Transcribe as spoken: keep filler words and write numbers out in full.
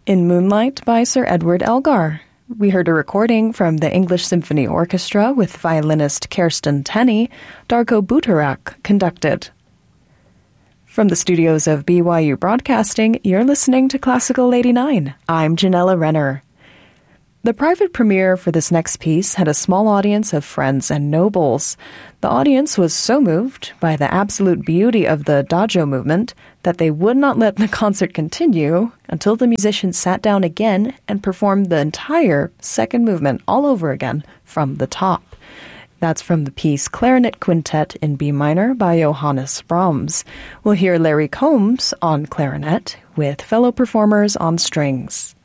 In Moonlight by Sir Edward Elgar. We heard a recording from the English Symphony Orchestra with violinist Kirsten Tenney. Darko Butorac conducted. From the studios of B Y U Broadcasting, you're listening to Classical eighty-nine. I'm Janella Renner. The private premiere for this next piece had a small audience of friends and nobles. The audience was so moved by the absolute beauty of the Adagio movement that they would not let the concert continue until the musicians sat down again and performed the entire second movement all over again from the top. That's from the piece Clarinet Quintet in B minor by Johannes Brahms. We'll hear Larry Combs on clarinet with fellow performers on strings.